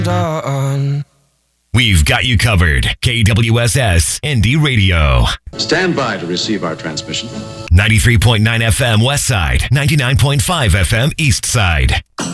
dawn. We've got you covered. KWSS Indie Radio. Stand by to receive our transmission. 93.9 FM West Side, 99.5 FM East Side.